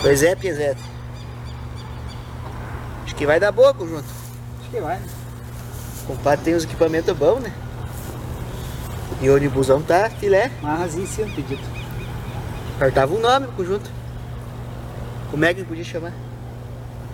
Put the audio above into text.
Pois é, Piezete. Acho que vai dar boa, conjunto. Acho que vai, né? O compadre tem uns equipamentos bons, né? E o ônibusão tá filé. Mas isso é um pedido. Faltava um nome pro conjunto. Como é que ele podia chamar?